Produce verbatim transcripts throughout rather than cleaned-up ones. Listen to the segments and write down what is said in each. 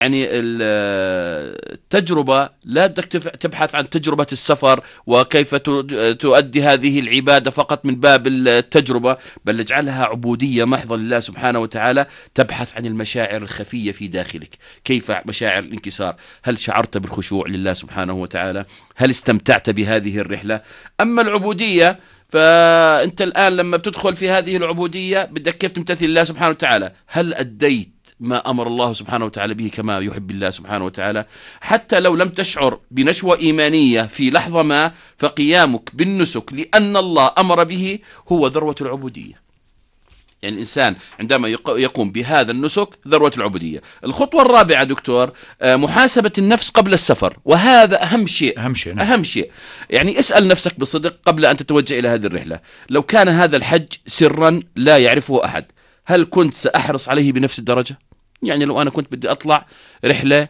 يعني التجربة لا بدك تبحث عن تجربة السفر وكيف تؤدي هذه العبادة فقط من باب التجربة، بل اجعلها عبودية محضة لله سبحانه وتعالى. تبحث عن المشاعر الخفية في داخلك، كيف مشاعر الانكسار، هل شعرت بالخشوع لله سبحانه وتعالى، هل استمتعت بهذه الرحلة. أما العبودية فأنت الآن لما بتدخل في هذه العبودية بدك كيف تمتثل الله سبحانه وتعالى، هل أديت ما أمر الله سبحانه وتعالى به كما يحب الله سبحانه وتعالى. حتى لو لم تشعر بنشوة إيمانية في لحظة ما، فقيامك بالنسك لأن الله أمر به هو ذروة العبودية. يعني الإنسان عندما يقوم بهذا النسك ذروة العبودية. الخطوة الرابعة دكتور محاسبة النفس قبل السفر، وهذا أهم شيء. أهم شيء, نعم. أهم شيء. يعني اسأل نفسك بصدق قبل أن تتوجه إلى هذه الرحلة، لو كان هذا الحج سرا لا يعرفه أحد، هل كنت سأحرص عليه بنفس الدرجة؟ يعني لو أنا كنت بدي أطلع رحلة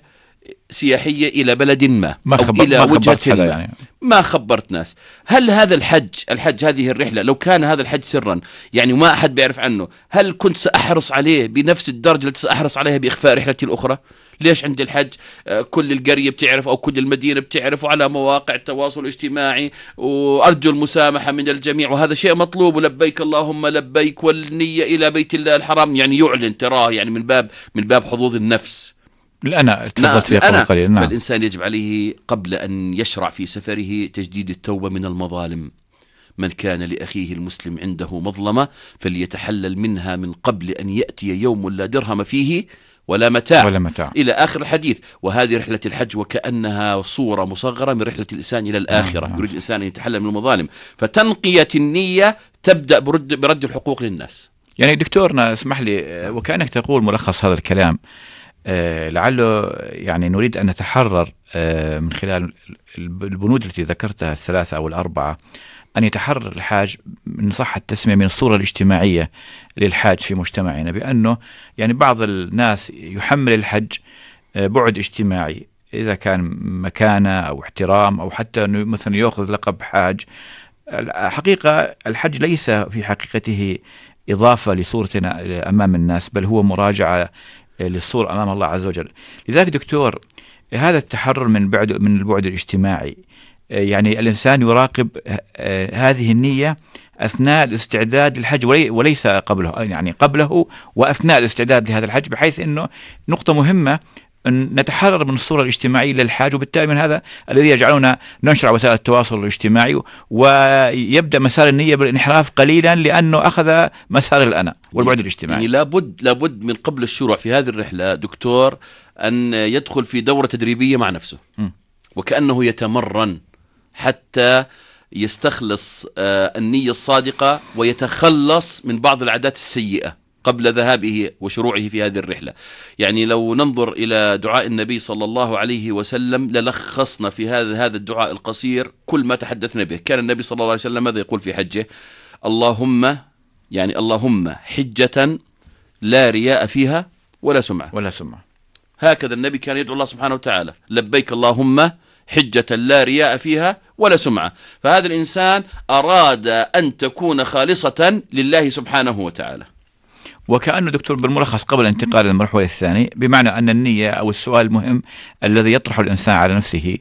سياحية إلى بلد ما, ما أو خبر... إلى ما وجهة ما يعني. ما خبرت ناس، هل هذا الحج الحج هذه الرحلة لو كان هذا الحج سرا يعني وما أحد بيعرف عنه، هل كنت سأحرص عليه بنفس الدرجة التي سأحرص عليها بإخفاء رحلتي الأخرى؟ ليش عند الحج كل القرية بتعرف أو كل المدينة بتعرف وعلى مواقع التواصل الاجتماعي، وأرجو المسامحة من الجميع، وهذا شيء مطلوب، ولبيك اللهم لبيك والنية إلى بيت الله الحرام، يعني يعلن تراه يعني من باب من باب حظوظ النفس. الأنا تفضلت فيها قبل قليل. نعم. فالإنسان يجب عليه قبل أن يشرع في سفره تجديد التوبة من المظالم. من كان لأخيه المسلم عنده مظلمة فليتحلل منها من قبل أن يأتي يوم لا درهم فيه ولا متاع, ولا متاع إلى آخر الحديث. وهذه رحلة الحج وكأنها صورة مصغرة من رحلة الإنسان إلى الآخرة. نعم. يريد الإنسان أن يتحلل من المظالم، فتنقية النية تبدأ برد, برد الحقوق للناس. يعني دكتورنا اسمح لي، وكأنك تقول ملخص هذا الكلام، آه لعله يعني نريد أن نتحرر آه من خلال البنود التي ذكرتها الثلاثة أو الأربعة، أن يتحرر الحاج من صح التسمية من الصورة الاجتماعية للحاج في مجتمعنا، بأنه يعني بعض الناس يحمل الحج آه بعد اجتماعي، إذا كان مكانة أو احترام أو حتى أنه مثلا يأخذ لقب حاج. حقيقة الحج ليس في حقيقته إضافة لصورتنا أمام الناس، بل هو مراجعة للصورة أمام الله عز وجل. لذلك دكتور هذا التحرر من بعد من البعد الاجتماعي، يعني الإنسان يراقب هذه النية أثناء الاستعداد للحج وليس قبله، يعني قبله وأثناء الاستعداد لهذا الحج، بحيث أنه نقطة مهمة أن نتحرر من الصورة الاجتماعية للحاج، وبالتالي من هذا الذي يجعلنا ننشر وسائل التواصل الاجتماعي، ويبدأ مسار النية بالانحراف قليلا لأنه أخذ مسار الأنا والبعد الاجتماعي. يعني لابد لابد من قبل الشروع في هذه الرحلة دكتور أن يدخل في دورة تدريبية مع نفسه، م. وكأنه يتمرن حتى يستخلص النية الصادقة ويتخلص من بعض العادات السيئة قبل ذهابه وشروعه في هذه الرحلة. يعني لو ننظر إلى دعاء النبي صلى الله عليه وسلم للخصنا في هذا هذا الدعاء القصير كل ما تحدثنا به. كان النبي صلى الله عليه وسلم ماذا يقول في حجه؟ اللهم يعني اللهم حجة لا رياء فيها ولا سمعة ولا سمعة. هكذا النبي كان يدعو الله سبحانه وتعالى، لبيك اللهم حجة لا رياء فيها ولا سمعة. فهذا الإنسان أراد أن تكون خالصة لله سبحانه وتعالى. وكأنه دكتور بالملخص قبل الانتقال للمرحلة الثانية، بمعنى أن النية أو السؤال المهم الذي يطرحه الإنسان على نفسه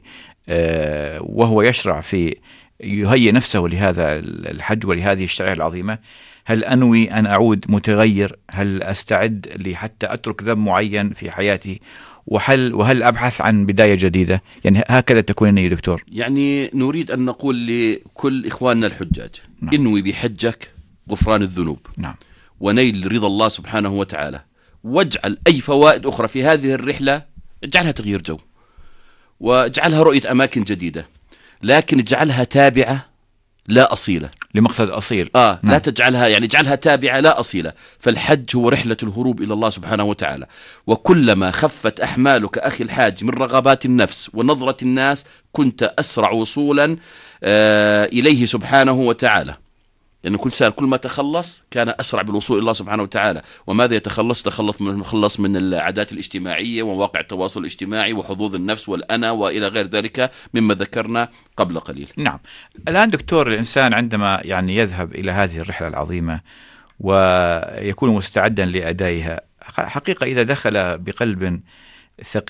وهو يشرع في يهيئ نفسه لهذا الحج ولهذه الشريعة العظيمة، هل أنوي أن أعود متغير؟ هل أستعد لحتى أترك ذنب معين في حياتي؟ وهل وهل أبحث عن بداية جديدة؟ يعني هكذا تكون النية دكتور. يعني نريد أن نقول لكل إخواننا الحجاج، نعم. انوي بحجك غفران الذنوب، نعم. ونيل رضا الله سبحانه وتعالى، واجعل أي فوائد أخرى في هذه الرحلة اجعلها تغيير جو، واجعلها رؤية أماكن جديدة، لكن اجعلها تابعة لا أصيلة لمقصد أصيل. آه نعم. لا تجعلها يعني اجعلها تابعة لا أصيلة. فالحج هو رحلة الهروب إلى الله سبحانه وتعالى، وكلما خفت أحمالك أخي الحاج من رغبات النفس ونظرة الناس كنت أسرع وصولا آه إليه سبحانه وتعالى. لأن يعني كل سنة كل ما تخلص كان أسرع بالوصول إلى الله سبحانه وتعالى. وماذا يتخلص؟ تخلص من خلص من العادات الاجتماعية ومواقع التواصل الاجتماعي وحظوظ النفس والأنا وإلى غير ذلك مما ذكرنا قبل قليل. نعم. الآن دكتور الإنسان عندما يعني يذهب إلى هذه الرحلة العظيمة ويكون مستعدا لأدائها، حقيقة إذا دخل بقلب ثقيل